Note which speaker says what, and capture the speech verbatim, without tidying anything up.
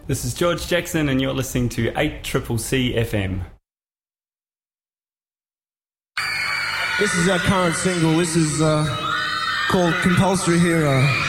Speaker 1: This is George Jackson and you're listening to eight C C C F M.
Speaker 2: This is our current single. This is uh, called Compulsory Hero.